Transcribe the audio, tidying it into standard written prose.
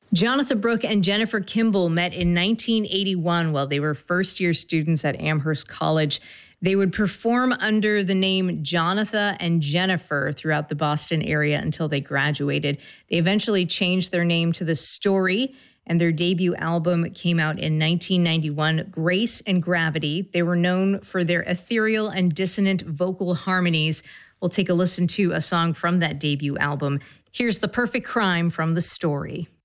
Jonathan Brooke and Jennifer Kimball met in 1981 while they were first-year students at Amherst College. They would perform under the name Jonathan and Jennifer throughout the Boston area until they graduated. They eventually changed their name to The Story, and their debut album came out in 1991, Grace and Gravity. They were known for their ethereal and dissonant vocal harmonies. We'll take a listen to a song from that debut album. Here's The Perfect Crime from The Story.